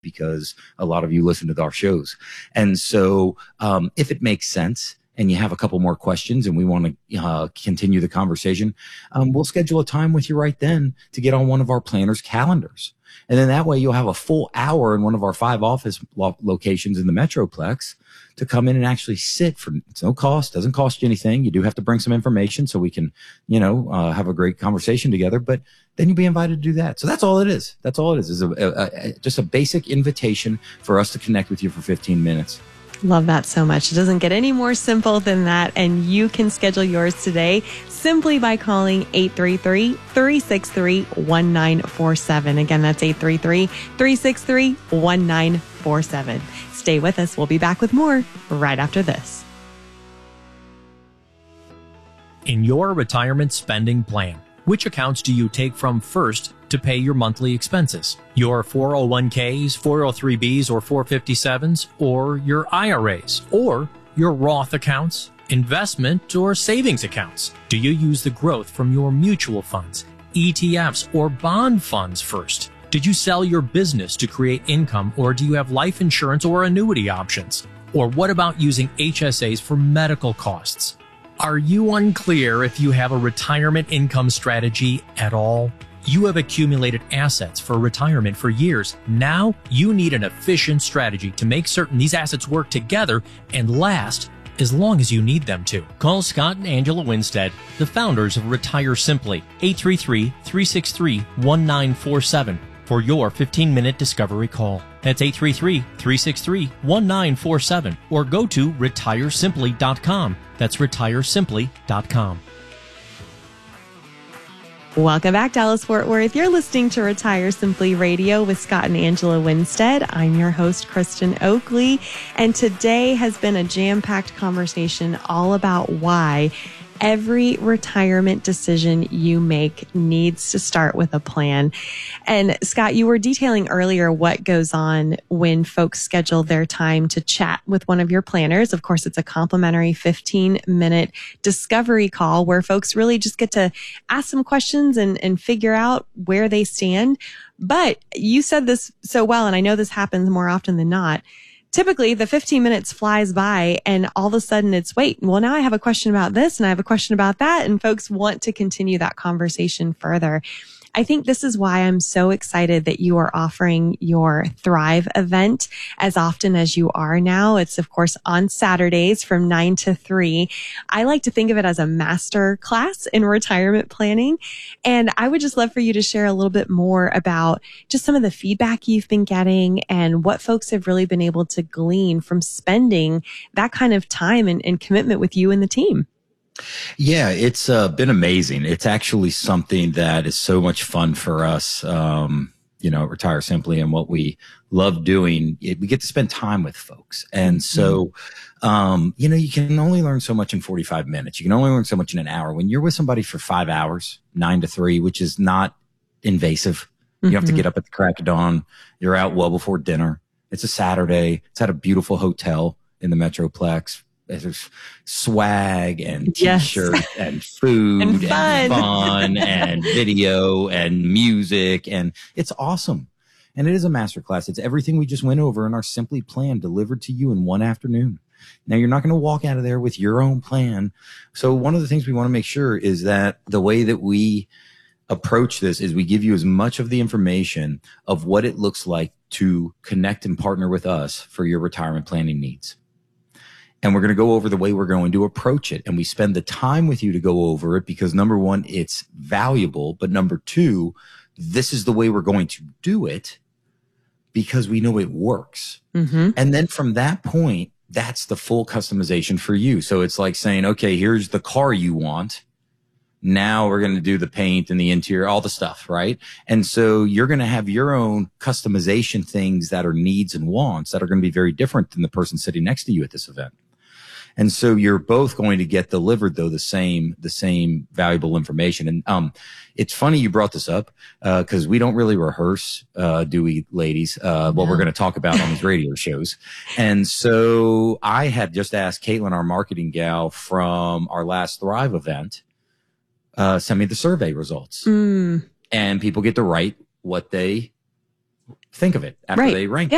because a lot of you listen to our shows. And so, if it makes sense, and you have a couple more questions and we want to continue the conversation, we'll schedule a time with you right then to get on one of our planners' calendars. And then that way you'll have a full hour in one of our 5 office locations in the Metroplex to come in and actually sit for, it's no cost, doesn't cost you anything. You do have to bring some information so we can, have a great conversation together, but then you'll be invited to do that. So that's all it is. That's all it is just a basic invitation for us to connect with you for 15 minutes. Love that so much. It doesn't get any more simple than that. And you can schedule yours today simply by calling 833-363-1947. Again, that's 833-363-1947. Stay with us. We'll be back with more right after this. In your retirement spending plan, which accounts do you take from first to pay your monthly expenses? Your 401ks, 403bs, or 457s, or your IRAs, or your Roth accounts, investment or savings accounts? Do you use the growth from your mutual funds, ETFs, or bond funds first? Did you sell your business to create income, or do you have life insurance or annuity options? Or what about using HSAs for medical costs? Are you unclear if you have a retirement income strategy at all? You have accumulated assets for retirement for years. Now you need an efficient strategy to make certain these assets work together and last as long as you need them to. Call Scott and Angela Winstead, the founders of Retire Simply, 833-363-1947 for your 15-minute discovery call. That's 833-363-1947 or go to retiresimply.com. That's retiresimply.com. Welcome back, Dallas-Fort Worth. You're listening to Retire Simply Radio with Scott and Angela Winstead. I'm your host, Kristen Oakley, and today has been a jam-packed conversation all about why every retirement decision you make needs to start with a plan. And Scott, you were detailing earlier what goes on when folks schedule their time to chat with one of your planners. Of course, it's a complimentary 15-minute discovery call where folks really just get to ask some questions and figure out where they stand. But you said this so well, and I know this happens more often than not. Typically, the 15 minutes flies by and all of a sudden it's, wait, well, now I have a question about this and I have a question about that. And folks want to continue that conversation further. I think this is why I'm so excited that you are offering your Thrive event as often as you are now. It's, of course, on Saturdays from 9 to 3. I like to think of it as a master class in retirement planning. And I would just love for you to share a little bit more about just some of the feedback you've been getting and what folks have really been able to glean from spending that kind of time and commitment with you and the team. Yeah, it's been amazing. It's actually something that is so much fun for us, Retire Simply, and what we love doing. We get to spend time with folks. And so, you can only learn so much in 45 minutes. You can only learn so much in an hour. When you're with somebody for 5 hours, 9 to 3, which is not invasive, you have to get up at the crack of dawn. You're out well before dinner. It's a Saturday. It's at a beautiful hotel in the Metroplex. There's swag and t-shirts and food and fun and video and music, and it's awesome. And it is a masterclass. It's everything we just went over in our Simply plan delivered to you in one afternoon. Now, you're not going to walk out of there with your own plan. So one of the things we want to make sure is that the way that we approach this is we give you as much of the information of what it looks like to connect and partner with us for your retirement planning needs. And we're going to go over the way we're going to approach it. And we spend the time with you to go over it because, number one, it's valuable. But number two, this is the way we're going to do it because we know it works. And then from that point, that's the full customization for you. So it's like saying, okay, here's the car you want. Now we're going to do the paint and the interior, all the stuff, right? And so you're going to have your own customization things that are needs and wants that are going to be very different than the person sitting next to you at this event. And so you're both going to get delivered, though, the same valuable information. And it's funny you brought this up because we don't really rehearse, do we, ladies, what we're going to talk about on these radio shows. And so I had just asked Caitlin, our marketing gal from our last Thrive event, send me the survey results. And people get to write what they think of it after they rank it.